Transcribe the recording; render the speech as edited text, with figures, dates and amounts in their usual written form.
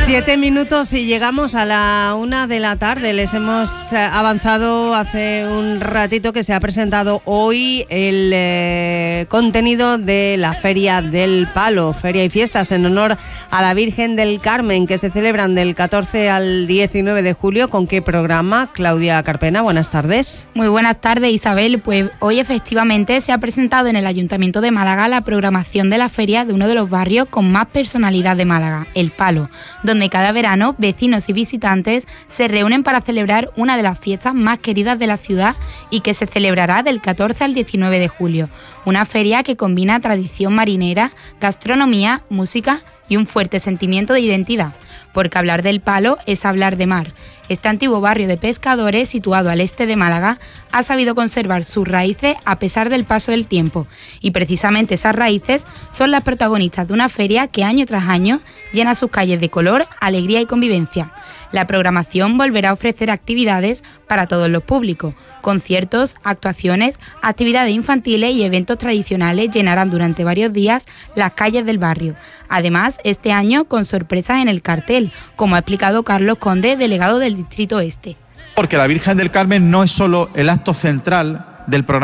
7 minutos y llegamos a la 1 de la tarde. Les hemos avanzado hace un ratito que se ha presentado hoy el contenido de la Feria del Palo, Feria y Fiestas en honor a la Virgen del Carmen, que se celebran del 14 al 19 de julio. ¿Con qué programa? Claudia Carpena, buenas tardes. Muy buenas tardes, Isabel. Pues hoy efectivamente se ha presentado en el Ayuntamiento de Málaga la programación de la feria de uno de los barrios con más personalidad de Málaga, El Palo, donde cada verano vecinos y visitantes se reúnen para celebrar una de las fiestas más queridas de la ciudad y que se celebrará del 14 al 19 de julio. Una feria que combina tradición marinera, gastronomía, música y un fuerte sentimiento de identidad, porque hablar del Palo es hablar de mar. Este antiguo barrio de pescadores, situado al este de Málaga, ha sabido conservar sus raíces a pesar del paso del tiempo, y precisamente esas raíces son las protagonistas de una feria que año tras año llena sus calles de color, alegría y convivencia. La programación volverá a ofrecer actividades para todos los públicos. Conciertos, actuaciones, actividades infantiles y eventos tradicionales llenarán durante varios días las calles del barrio. Además, este año con sorpresas en el cartel, como ha explicado Carlos Conde, delegado del Distrito Este. Porque la Virgen del Carmen no es solo el acto central del programa